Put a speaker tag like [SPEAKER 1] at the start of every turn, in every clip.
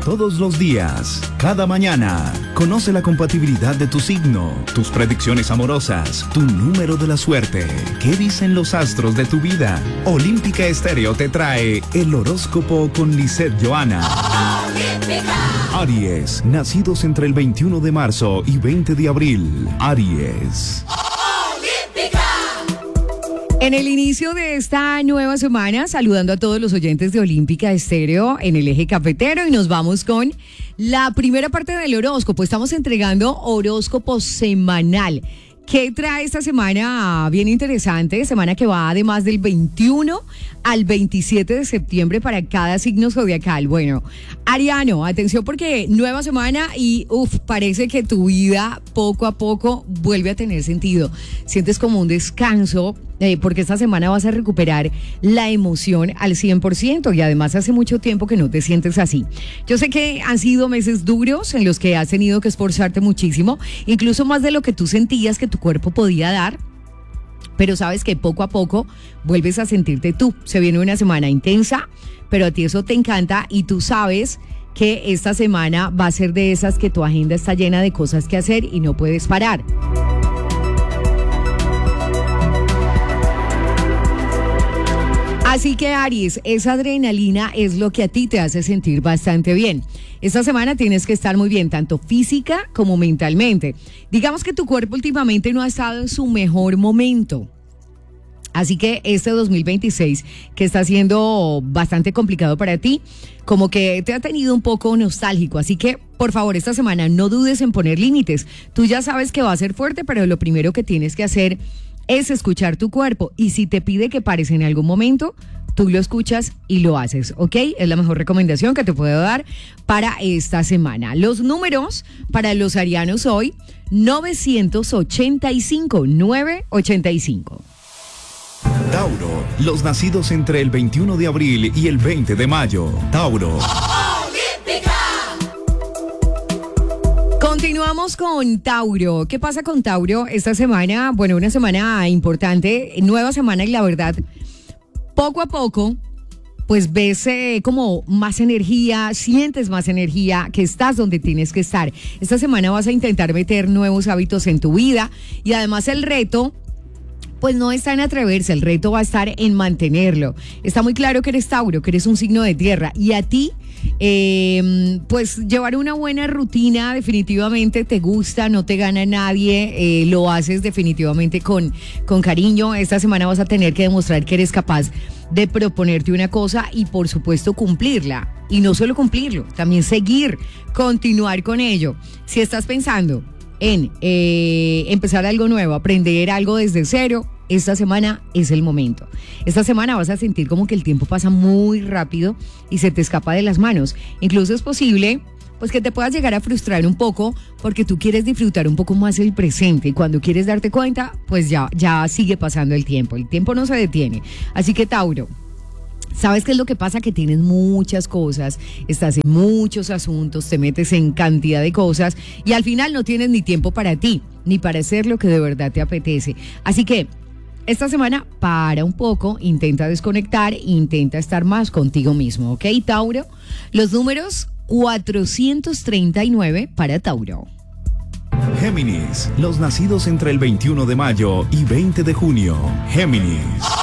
[SPEAKER 1] todos los días, cada mañana. Conoce la compatibilidad de tu signo, tus predicciones amorosas, tu número de la suerte. ¿Qué dicen los astros de tu vida? Olímpica Estéreo te trae el horóscopo con Lisette Johanna. Aries, nacidos entre el 21 de marzo y 20 de abril. Aries.
[SPEAKER 2] En el inicio de esta nueva semana, saludando a todos los oyentes de Olímpica Estéreo en el eje cafetero, y nos vamos con la primera parte del horóscopo. Estamos entregando horóscopo semanal. ¿Qué trae esta semana? Bien interesante, semana que va además del 21 al 27 de septiembre para cada signo zodiacal. Bueno, Ariano, atención porque nueva semana y parece que tu vida poco a poco vuelve a tener sentido. Sientes como un descanso porque esta semana vas a recuperar la emoción al 100% y además hace mucho tiempo que no te sientes así. Yo sé que han sido meses duros en los que has tenido que esforzarte muchísimo, incluso más de lo que tú sentías que tu cuerpo podía dar. Pero sabes que poco a poco vuelves a sentirte tú. Se viene una semana intensa, pero a ti eso te encanta y tú sabes que esta semana va a ser de esas que tu agenda está llena de cosas que hacer y no puedes parar. Así que Aries, esa adrenalina es lo que a ti te hace sentir bastante bien. Esta semana tienes que estar muy bien, tanto física como mentalmente. Digamos que tu cuerpo últimamente no ha estado en su mejor momento. Así que este 2026, que está siendo bastante complicado para ti, como que te ha tenido un poco nostálgico. Así que, por favor, esta semana no dudes en poner límites. Tú ya sabes que va a ser fuerte, pero lo primero que tienes que hacer es escuchar tu cuerpo, y si te pide que pares en algún momento, tú lo escuchas y lo haces, ¿ok? Es la mejor recomendación que te puedo dar para esta semana. Los números para los arianos hoy, 985.
[SPEAKER 1] Tauro, los nacidos entre el 21 de abril y el 20 de mayo. Tauro.
[SPEAKER 2] Continuamos con Tauro. ¿Qué pasa con Tauro esta semana? Bueno, una semana importante, nueva semana, y la verdad, poco a poco, pues ves como más energía, sientes más energía, que estás donde tienes que estar. Esta semana vas a intentar meter nuevos hábitos en tu vida y además el reto, pues no está en atreverse, el reto va a estar en mantenerlo. Está muy claro que eres Tauro, que eres un signo de tierra, y a ti pues llevar una buena rutina definitivamente te gusta, no te gana nadie, lo haces definitivamente con cariño. Esta semana vas a tener que demostrar que eres capaz de proponerte una cosa y por supuesto cumplirla, y no solo cumplirlo, también continuar con ello. Si estás pensando en empezar algo nuevo, aprender algo desde cero, esta semana es el momento. Esta semana vas a sentir como que el tiempo pasa muy rápido y se te escapa de las manos. Incluso es posible pues que te puedas llegar a frustrar un poco porque tú quieres disfrutar un poco más el presente, y cuando quieres darte cuenta, pues ya sigue pasando el tiempo no se detiene. Así que Tauro, ¿sabes qué es lo que pasa? Que tienes muchas cosas, estás en muchos asuntos, te metes en cantidad de cosas y al final no tienes ni tiempo para ti, ni para hacer lo que de verdad te apetece. Así que esta semana para un poco, intenta desconectar, intenta estar más contigo mismo, ¿ok, Tauro? Los números 439 para Tauro.
[SPEAKER 1] Géminis, los nacidos entre el 21 de mayo y 20 de junio. Géminis.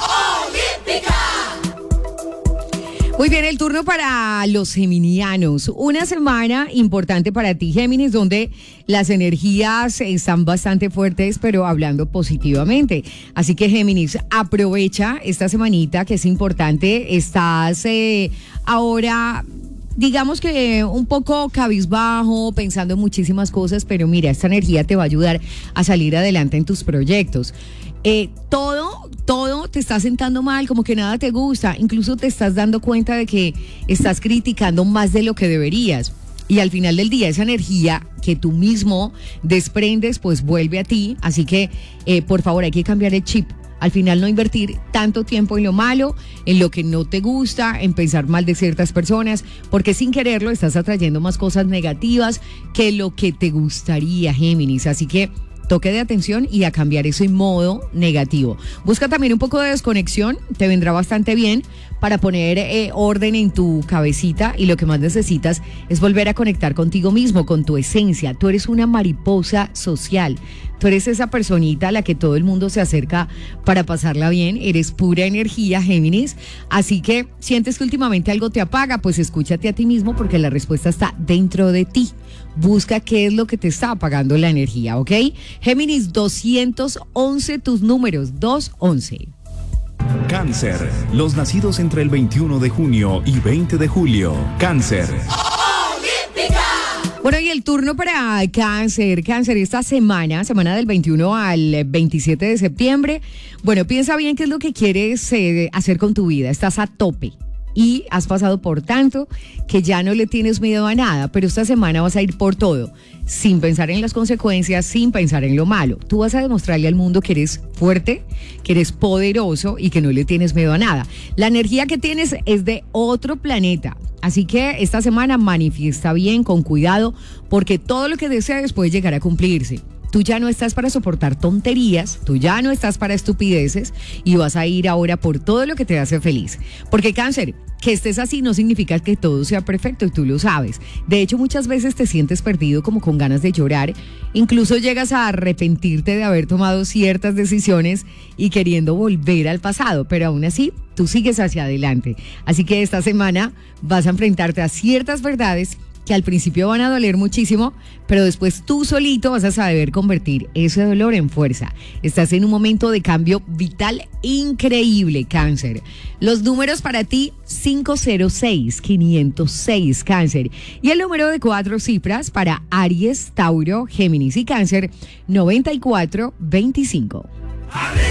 [SPEAKER 2] Muy bien, el turno para los geminianos. Una semana importante para ti, Géminis, donde las energías están bastante fuertes, pero hablando positivamente. Así que, Géminis, aprovecha esta semanita que es importante. Estás ahora, digamos que un poco cabizbajo, pensando en muchísimas cosas, pero mira, esta energía te va a ayudar a salir adelante en tus proyectos. Todo te está sentando mal, como que nada te gusta, incluso te estás dando cuenta de que estás criticando más de lo que deberías, y al final del día esa energía que tú mismo desprendes pues vuelve a ti. Así que por favor hay que cambiar el chip. Al final no invertir tanto tiempo en lo malo, en lo que no te gusta, en pensar mal de ciertas personas, porque sin quererlo estás atrayendo más cosas negativas que lo que te gustaría, Géminis. Así que toque de atención y a cambiar ese modo negativo. Busca también un poco de desconexión, te vendrá bastante bien, para poner orden en tu cabecita y lo que más necesitas es volver a conectar contigo mismo, con tu esencia. Tú eres una mariposa social. Tú eres esa personita a la que todo el mundo se acerca para pasarla bien. Eres pura energía, Géminis. Así que sientes que últimamente algo te apaga, pues escúchate a ti mismo porque la respuesta está dentro de ti. Busca qué es lo que te está apagando la energía, ¿ok? Géminis, 211 tus números, 211.
[SPEAKER 1] Cáncer, los nacidos entre el 21 de junio y 20 de julio. Cáncer.
[SPEAKER 2] Bueno, y el turno para Cáncer. Cáncer, esta semana del 21 al 27 de septiembre. Bueno, piensa bien qué es lo que quieres hacer con tu vida. Estás a tope y has pasado por tanto que ya no le tienes miedo a nada, pero esta semana vas a ir por todo, sin pensar en las consecuencias, sin pensar en lo malo. Tú vas a demostrarle al mundo que eres fuerte, que eres poderoso y que no le tienes miedo a nada. La energía que tienes es de otro planeta. Así que esta semana manifiesta bien, con cuidado, porque todo lo que desees puede llegar a cumplirse. Tú ya no estás para soportar tonterías, tú ya no estás para estupideces y vas a ir ahora por todo lo que te hace feliz. Porque Cáncer, que estés así no significa que todo sea perfecto y tú lo sabes. De hecho, muchas veces te sientes perdido, como con ganas de llorar. Incluso llegas a arrepentirte de haber tomado ciertas decisiones y queriendo volver al pasado, pero aún así tú sigues hacia adelante. Así que esta semana vas a enfrentarte a ciertas verdades que al principio van a doler muchísimo, pero después tú solito vas a saber convertir ese dolor en fuerza. Estás en un momento de cambio vital increíble, Cáncer. Los números para ti, 506, 506, Cáncer. Y el número de 4 cifras para Aries, Tauro, Géminis y Cáncer, 9425.